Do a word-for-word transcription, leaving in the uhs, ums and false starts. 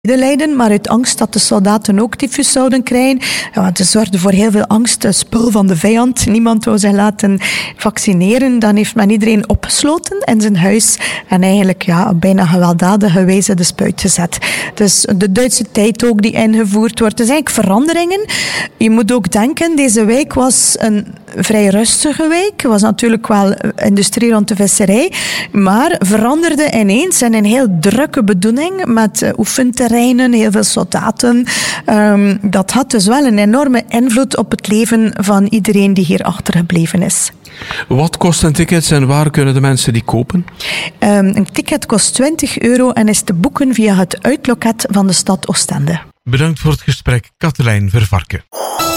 lijden, maar uit angst dat de soldaten ook tyfus zouden krijgen. Ja, het zorgde voor heel veel angst, spul van de vijand. Niemand wou zich laten vaccineren. Dan heeft men iedereen opgesloten in zijn huis en eigenlijk ja, op bijna gewelddadige wijze de spuit gezet. Dus de Duitse tijd ook die ingevoerd wordt. Dus eigenlijk veranderingen. Je moet ook denken, deze wijk was een vrij rustige wijk. Er was natuurlijk wel industrie rond de visserij, maar veranderde ineens in een heel drukke bedoeling met uh, oefenterreinen, heel veel soldaten. Um, dat had dus wel een enorme invloed op het leven van iedereen die hier achtergebleven is. Wat kosten tickets en waar kunnen de mensen die kopen? Um, een ticket kost twintig euro en is te boeken via het uitloket van de stad Oostende. Bedankt voor het gesprek, Katelijn Vervarken.